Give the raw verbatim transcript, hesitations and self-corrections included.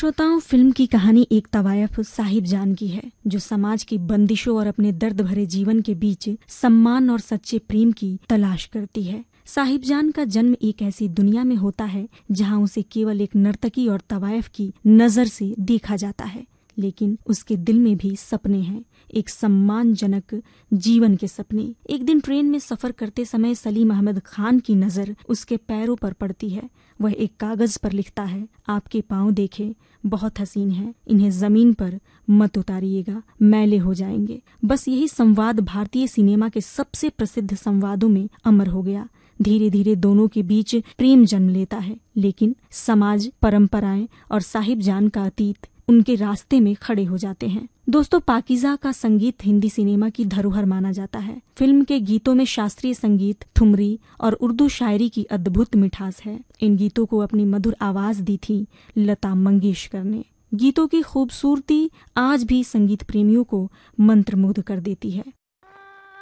श्रोताओं, फिल्म की कहानी एक तवायफ साहिब जान की है जो समाज की बंदिशों और अपने दर्द भरे जीवन के बीच सम्मान और सच्चे प्रेम की तलाश करती है। साहिब जान का जन्म एक ऐसी दुनिया में होता है जहां उसे केवल एक नर्तकी और तवायफ की नजर से देखा जाता है, लेकिन उसके दिल में भी सपने हैं, एक सम्मानजनक जीवन के सपने। एक दिन ट्रेन में सफर करते समय सलीम अहमद खान की नजर उसके पैरों पर पड़ती है। वह एक कागज पर लिखता है, आपके पाँव देखे बहुत हसीन हैं, इन्हें जमीन पर मत उतारिएगा, मैले हो जाएंगे। बस यही संवाद भारतीय सिनेमा के सबसे प्रसिद्ध संवादों में अमर हो गया। धीरे धीरे दोनों के बीच प्रेम जन्म लेता है, लेकिन समाज, परंपराएं और साहिब जान का अतीत उनके रास्ते में खड़े हो जाते हैं। दोस्तों, पाकीज़ा का संगीत हिंदी सिनेमा की धरोहर माना जाता है। फिल्म के गीतों में शास्त्रीय संगीत, ठुमरी और उर्दू शायरी की अद्भुत मिठास है। इन गीतों को अपनी मधुर आवाज दी थी लता मंगेशकर ने। गीतों की खूबसूरती आज भी संगीत प्रेमियों को मंत्रमुग्ध कर देती है।